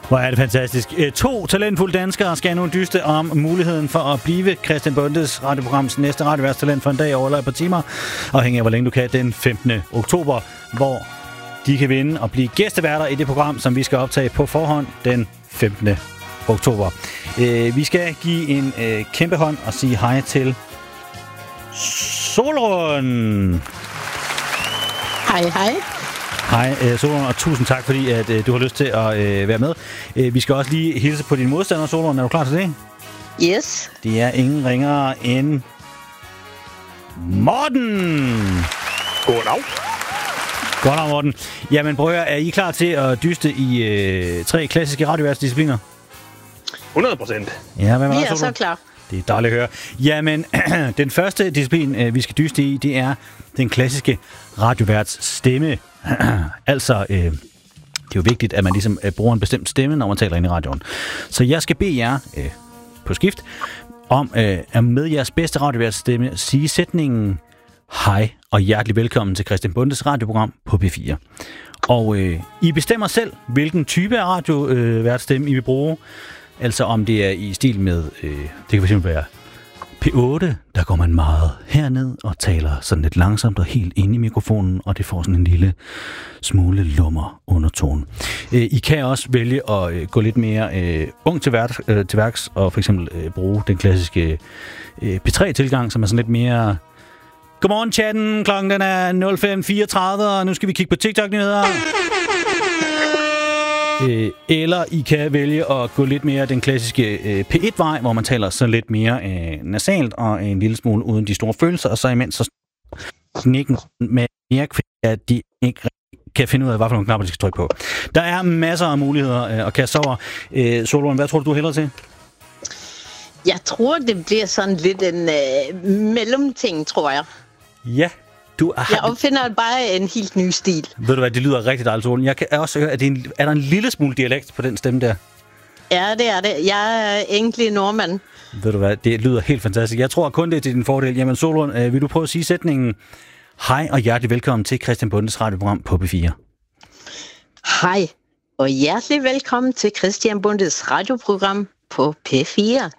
Hvor er det fantastisk. 2 talentfulde danskere skal nu dyste om muligheden for at blive Christian Bondes radioprograms næste radioværtstalent for en dag over eller et par timer, afhængig af hvor længe du kan, den 15. oktober, hvor de kan vinde og blive gæsteværter i det program, som vi skal optage på forhånd den 15. oktober. Vi skal give en kæmpe hånd og sige hej til Solrun. Hej, hej. Hej, Solrun, og tusind tak, fordi at, du har lyst til at være med. Vi skal også lige hilse på dine modstandere, Solrun. Er du klar til det? Yes. Det er ingen ringere end Morten. Goddag. Goddag, Morten. Jamen, prøv at høre, er I klar til at dyste i 3 klassiske radioværtsdiscipliner? 100%. Ja, hvad med Vi dig, er Solrun? så klar. Det er dejligt at høre. Jamen, den første disciplin, vi skal dyste i, det er den klassiske radioværts stemme. Altså, det er jo vigtigt, at man ligesom bruger en bestemt stemme, når man taler ind i radioen. Så jeg skal bede jer på skift om at med jeres bedste radioværts stemme sige sætningen hej og hjertelig velkommen til Christian Bondes radioprogram på P4. Og I bestemmer selv, hvilken type af radioværtsstemme I vil bruge. Altså om det er i stil med, det kan fx være P8, der går man meget herned og taler sådan lidt langsomt og helt ind i mikrofonen, og det får sådan en lille smule lummer undertone. I kan også vælge at gå lidt mere ung til værks og for eksempel bruge den klassiske P3-tilgang, som er sådan lidt mere godmorgen chatten, klokken den er 05.34, og nu skal vi kigge på TikTok-nyheder. Eller I kan vælge at gå lidt mere den klassiske P1-vej, hvor man taler så lidt mere nasalt og en lille smule uden de store følelser, og så imens så knikken med mere at de ikke kan finde ud af, hvad for nogle knapper de skal trykke på. Der er masser af muligheder at kaste over. Solrun, hvad tror du hælder til? Jeg tror, det bliver sådan lidt en mellemting, tror jeg. Ja. Jeg opfinder bare en helt ny stil. Ved du hvad, det lyder rigtig dejligt, Solrun. Jeg kan også høre, at er der en lille smule dialekt på den stemme der? Ja, det er det. Jeg er egentlig nordmand. Ved du hvad, det lyder helt fantastisk. Jeg tror kun, det er til din fordel. Jamen Solrun, vil du prøve at sige sætningen hej og hjertelig velkommen til Christian Bondes radioprogram på P4? Hej og hjertelig velkommen til Christian Bondes radioprogram på P4.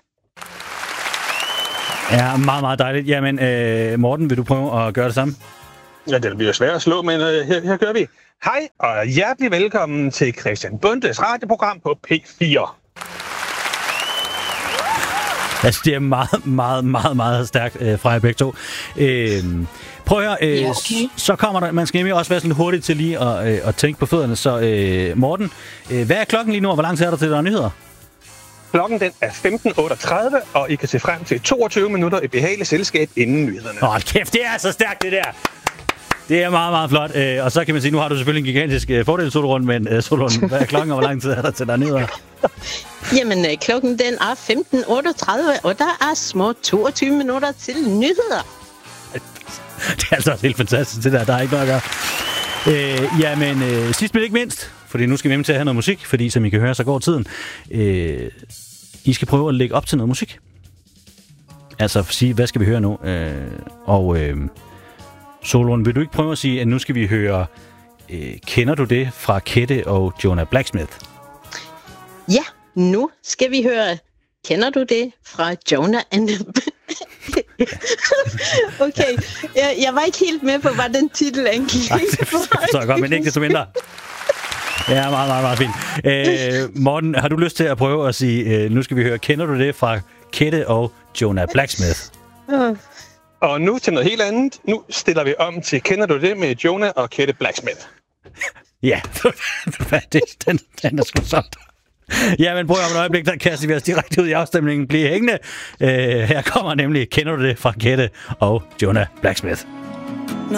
Ja, meget, meget dejligt. Jamen, Morten, vil du prøve at gøre det samme? Ja, det bliver svært at slå, men her gør vi. Hej og hjertelig velkommen til Christian Bondes radioprogram på P4. Altså, det er meget, meget, meget, meget stærkt fra jer begge to. Prøv at høre, okay. Så kommer der, man skal nemlig også være sådan hurtigt til lige at tænke på fødderne. Så Morten, hvad er klokken lige nu, og hvor lang tid er der til, der er nyheder? Klokken den er 15.38, og I kan se frem til 22 minutter i behageligt selskab inden nyhederne. Kæft, det er så stærkt, det der! Det er meget, meget flot. Og så kan man sige, nu har du selvfølgelig en gigantisk fordel, Solrun, men Solrun, hvad er klokken, og hvor lang tid er der til, der er nyheder? Jamen, klokken den er 15.38, og der er små 22 minutter til nyheder. Det er altså også helt fantastisk, det der er ikke noget at gøre. Jamen, sidst men ikke mindst, fordi nu skal vi hjem til at have noget musik, fordi som I kan høre, så går tiden. I skal prøve at lægge op til noget musik. Altså sige, hvad skal vi høre nu? Solrun, vil du ikke prøve at sige, at nu skal vi høre Kender du det fra Kette og Jonah Blacksmith? Ja, nu skal vi høre Kender du det fra Jonah and Okay, jeg var ikke helt med på, hvad den titel angik. Nej, det forstår jeg godt, men ikke desto mindre. Ja, meget, meget, meget fint. Morten, har du lyst til at prøve at sige, nu skal vi høre Kender du det fra Kette og Jonah Blacksmith? Og nu til noget helt andet. Nu stiller vi om til Kender du det med Jonah og Kette Blacksmith. Ja, den er sgu sådan. Ja, men prøv om et øjeblik, der kaster vi os direkte ud i afstemningen. Bliv hængende. Her kommer nemlig Kender du det fra Kette og Jonah Blacksmith.